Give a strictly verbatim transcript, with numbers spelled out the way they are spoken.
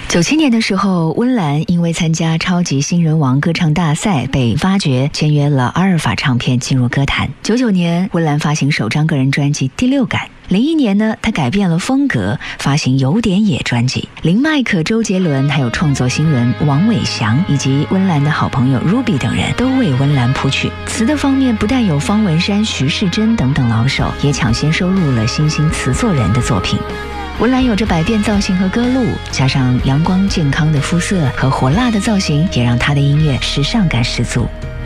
九七年的时候，温岚因为参加超级新人王歌唱大赛被发掘，签约了阿尔法唱片，进入歌坛。九九年，温岚发行首张个人专辑《第六感》。零一年呢，她改变了风格，发行《有点野》专辑。林迈可、周杰伦，还有创作新人王伟翔以及温岚的好朋友 Ruby 等人都为温岚谱曲。词的方面，不但有方文山、徐世珍等等老手，也抢先收录了新兴词作人的作品。温岚有着百变造型和歌路，加上阳光健康的肤色和火辣的造型，也让她的音乐时尚感十足。